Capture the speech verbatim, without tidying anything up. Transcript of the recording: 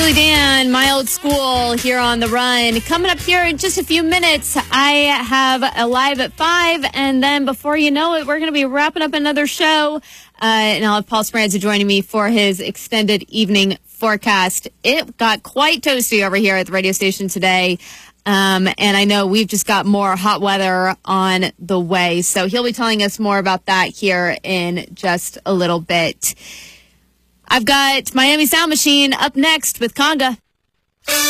Steely Dan, My Old School, here on The Run. Coming up here in just a few minutes, I have a live at five, and then before you know it, we're going to be wrapping up another show, uh, and I'll have Paul Speranza joining me for his extended evening forecast. It got quite toasty over here at the radio station today, um, and I know we've just got more hot weather on the way, so he'll be telling us more about that here in just a little bit. I've got Miami Sound Machine up next with Conga.